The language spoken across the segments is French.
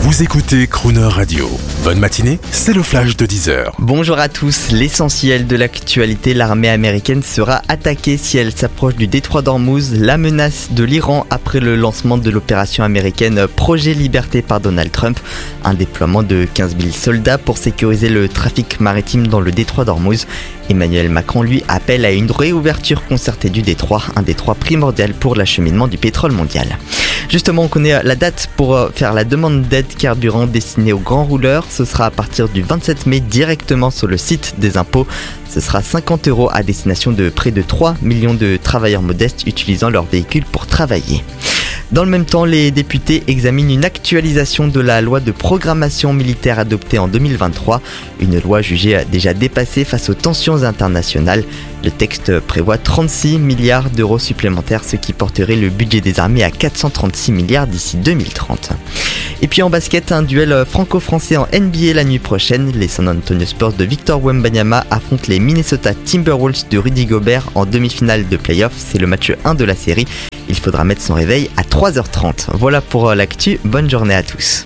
Vous écoutez Crooner Radio. Bonne matinée, c'est le flash de 10h. Bonjour à tous, l'essentiel de l'actualité, l'armée américaine sera attaquée si elle s'approche du détroit d'Ormuz, la menace de l'Iran après le lancement de l'opération américaine Projet Liberté par Donald Trump, un déploiement de 15 000 soldats pour sécuriser le trafic maritime dans le détroit d'Ormuz. Emmanuel Macron, lui, appelle à une réouverture concertée du détroit, un détroit primordial pour l'acheminement du pétrole mondial. Justement, on connaît la date pour faire la demande d'aide carburant destinée aux grands rouleurs. Ce sera à partir du 27 mai directement sur le site des impôts. Ce sera 50 € à destination de près de 3 millions de travailleurs modestes utilisant leur véhicule pour travailler. Dans le même temps, les députés examinent une actualisation de la loi de programmation militaire adoptée en 2023, une loi jugée déjà dépassée face aux tensions internationales. Le texte prévoit 36 milliards d'euros supplémentaires, ce qui porterait le budget des armées à 436 milliards d'ici 2030. Et puis en basket, un duel franco-français en NBA la nuit prochaine. Les San Antonio Spurs de Victor Wembanyama affrontent les Minnesota Timberwolves de Rudy Gobert en demi-finale de play-off. C'est le match 1 de la série. Il faudra mettre son réveil à 3h30. Voilà pour l'actu, bonne journée à tous.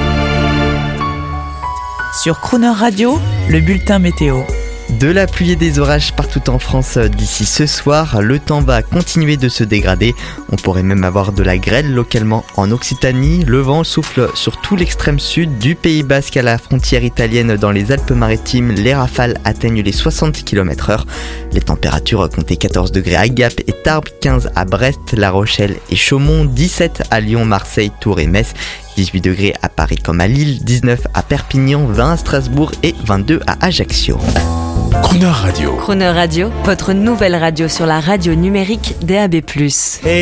Sur Crooner Radio, le bulletin météo. De la pluie et des orages partout en France d'ici ce soir, le temps va continuer de se dégrader. On pourrait même avoir de la grêle localement en Occitanie. Le vent souffle sur tout l'extrême sud, du Pays Basque à la frontière italienne dans les Alpes-Maritimes. Les rafales atteignent les 60 km/h. Les températures comptaient 14 degrés à Gap et Tarbes, 15 à Brest, La Rochelle et Chaumont, 17 à Lyon, Marseille, Tours et Metz. 18 degrés à Paris comme à Lille, 19 à Perpignan, 20 à Strasbourg et 22 à Ajaccio. Crooner Radio. Crooner Radio, votre nouvelle radio sur la radio numérique DAB+.